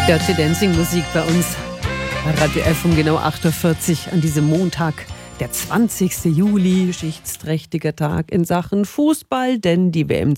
Dirty Dancing Musik bei uns. Radio F um genau 8.40 Uhr an diesem Montag. Der 20. Juli, geschichtsträchtiger Tag in Sachen Fußball, denn die WM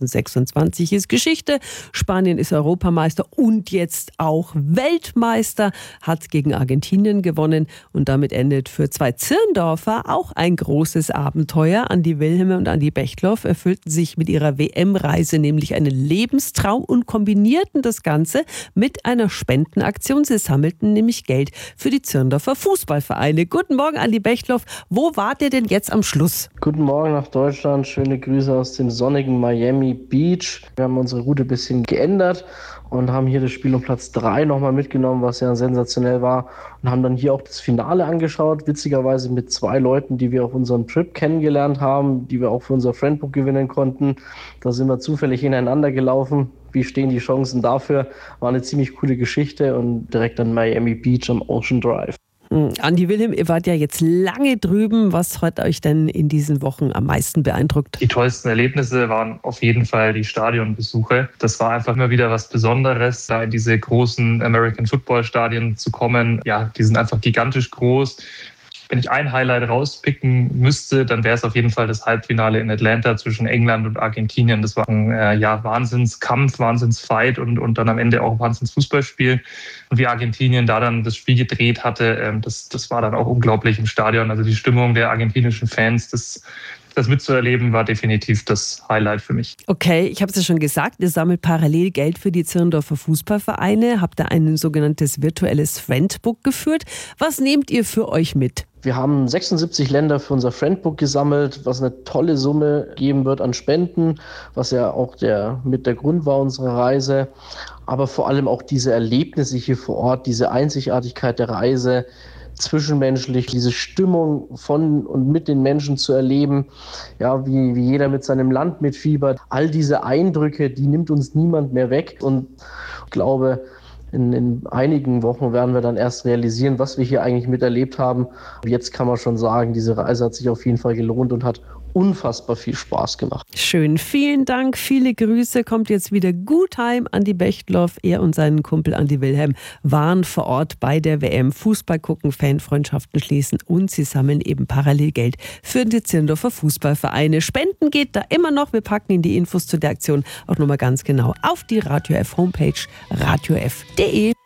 2026 ist Geschichte. Spanien ist Europameister und jetzt auch Weltmeister, hat gegen Argentinien gewonnen und damit endet für zwei Zirndorfer auch ein großes Abenteuer. Andi Wilhelme und Andi Bechtloff erfüllten sich mit ihrer WM-Reise nämlich einen Lebenstraum und kombinierten das Ganze mit einer Spendenaktion. Sie sammelten nämlich Geld für die Zirndorfer Fußballvereine. Guten Morgen, Andi Bechtloff. Wo wart ihr denn jetzt am Schluss? Guten Morgen nach Deutschland. Schöne Grüße aus dem sonnigen Miami Beach. Wir haben unsere Route ein bisschen geändert und haben hier das Spiel um Platz 3 nochmal mitgenommen, was ja sensationell war. Und haben dann hier auch das Finale angeschaut. Witzigerweise mit 2 Leuten, die wir auf unserem Trip kennengelernt haben, die wir auch für unser Friendbook gewinnen konnten. Da sind wir zufällig ineinander gelaufen. Wie stehen die Chancen dafür? War eine ziemlich coole Geschichte und direkt an Miami Beach am Ocean Drive. Andi Wilhelm, ihr wart ja jetzt lange drüben. Was hat euch denn in diesen Wochen am meisten beeindruckt? Die tollsten Erlebnisse waren auf jeden Fall die Stadionbesuche. Das war einfach immer wieder was Besonderes, da in diese großen American Football Stadien zu kommen. Ja, die sind einfach gigantisch groß. Wenn ich ein Highlight rauspicken müsste, dann wäre es auf jeden Fall das Halbfinale in Atlanta zwischen England und Argentinien. Das war ein Wahnsinnskampf, Wahnsinnsfight und dann am Ende auch ein Wahnsinnsfußballspiel. Und wie Argentinien da dann das Spiel gedreht hatte, das war dann auch unglaublich im Stadion. Also die Stimmung der argentinischen Fans, das mitzuerleben, war definitiv das Highlight für mich. Okay, ich habe es ja schon gesagt, ihr sammelt parallel Geld für die Zirndorfer Fußballvereine, habt da ein sogenanntes virtuelles Friendbook geführt. Was nehmt ihr für euch mit? Wir haben 76 Länder für unser Friendbook gesammelt, was eine tolle Summe geben wird an Spenden, was ja auch der Grund war unserer Reise. Aber vor allem auch diese Erlebnisse hier vor Ort, diese Einzigartigkeit der Reise, zwischenmenschlich, diese Stimmung von und mit den Menschen zu erleben, ja, wie jeder mit seinem Land mitfiebert. All diese Eindrücke, die nimmt uns niemand mehr weg. Und ich glaube, in einigen Wochen werden wir dann erst realisieren, was wir hier eigentlich miterlebt haben. Jetzt kann man schon sagen, diese Reise hat sich auf jeden Fall gelohnt und hat unfassbar viel Spaß gemacht. Schön, vielen Dank, viele Grüße. Kommt jetzt wieder gut heim. Andi Bechtloff, er und sein Kumpel Andi Wilhelm waren vor Ort bei der WM. Fußball gucken, Fanfreundschaften schließen und sie sammeln eben parallel Geld für die Zirndorfer Fußballvereine. Spenden geht da immer noch. Wir packen Ihnen die Infos zu der Aktion auch nochmal ganz genau auf die Radio F Homepage radiof.de.